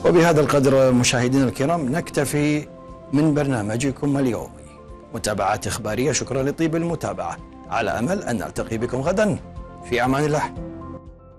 وبهذا القدر مشاهدينا الكرام نكتفي من برنامجكم اليومي متابعات إخبارية. شكرا لطيب المتابعة، على أمل أن نلتقي بكم غدا. في أمان الله.